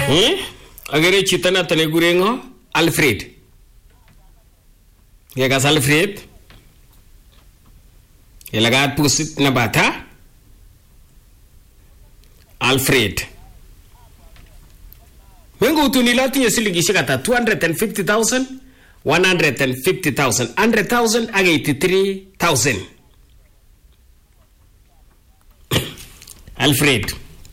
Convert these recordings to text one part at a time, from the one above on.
Agere chito na tane gurengo Alfred. Yegas Alfred. Yelagat pusit na bata. Alfred. Wengo utunila tinye silingi shikata 250,000, 150,000, 100,000, and 83,000. Alfred.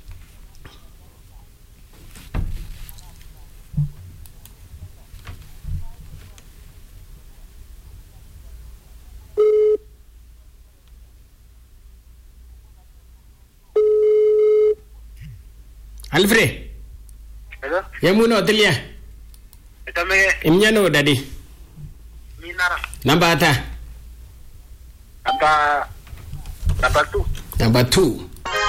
Alfred. Hello? Yamuno telia. Ito me Imnyano daddy. minara. Number ata. Number 2. Number 2.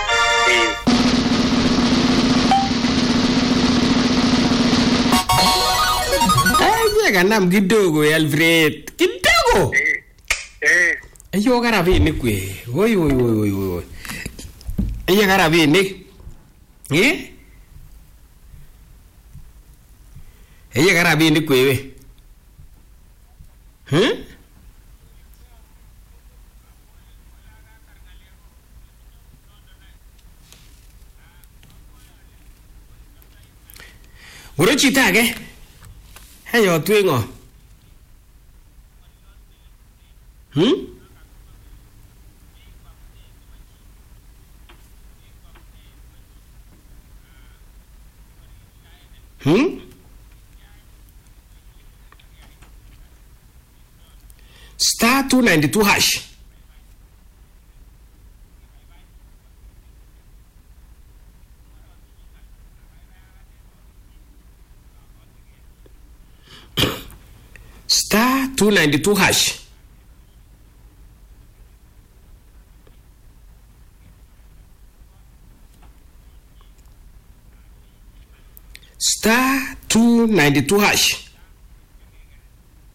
Ay, ganam kidogo Alfred. Kidogo. Ayo karabinik we. Woi. Ayo karabinik. Ayo karabinik we. Uro chito age. Ayo twengo. Star 292 hash. Star 292 hash. Star 292 hash.